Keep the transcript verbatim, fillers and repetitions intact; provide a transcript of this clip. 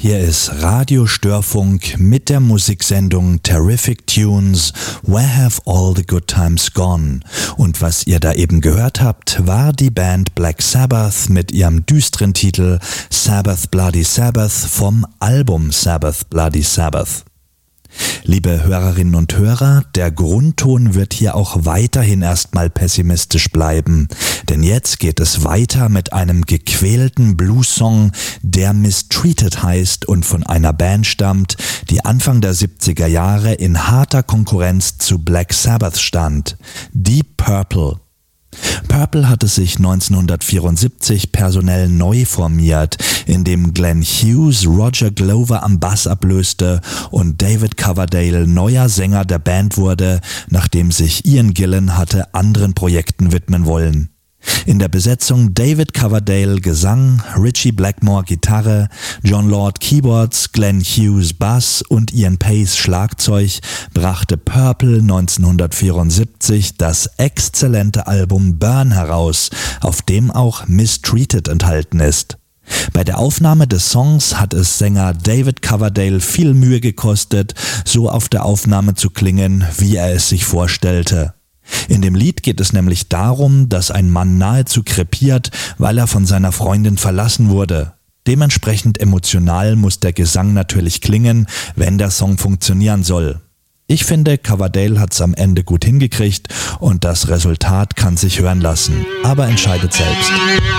Hier ist Radio Störfunk mit der Musiksendung Terrific Tunes, Where Have All the Good Times Gone? Und was ihr da eben gehört habt, war die Band Black Sabbath mit ihrem düsteren Titel Sabbath Bloody Sabbath vom Album Sabbath Bloody Sabbath. Liebe Hörerinnen und Hörer, der Grundton wird hier auch weiterhin erstmal pessimistisch bleiben, denn jetzt geht es weiter mit einem gequälten Blues-Song, der Mistreated heißt und von einer Band stammt, die Anfang der siebziger Jahre in harter Konkurrenz zu Black Sabbath stand, Deep Purple. Purple hatte sich neunzehnhundertvierundsiebzig personell neu formiert, indem Glenn Hughes Roger Glover am Bass ablöste und David Coverdale neuer Sänger der Band wurde, nachdem sich Ian Gillan hatte anderen Projekten widmen wollen. In der Besetzung David Coverdale Gesang, Ritchie Blackmore Gitarre, John Lord Keyboards, Glenn Hughes Bass und Ian Pace Schlagzeug brachte Purple neunzehnhundertvierundsiebzig das exzellente Album Burn heraus, auf dem auch Mistreated enthalten ist. Bei der Aufnahme des Songs hat es Sänger David Coverdale viel Mühe gekostet, so auf der Aufnahme zu klingen, wie er es sich vorstellte. In dem Lied geht es nämlich darum, dass ein Mann nahezu krepiert, weil er von seiner Freundin verlassen wurde. Dementsprechend emotional muss der Gesang natürlich klingen, wenn der Song funktionieren soll. Ich finde, Coverdale hat's am Ende gut hingekriegt und das Resultat kann sich hören lassen, aber entscheidet selbst.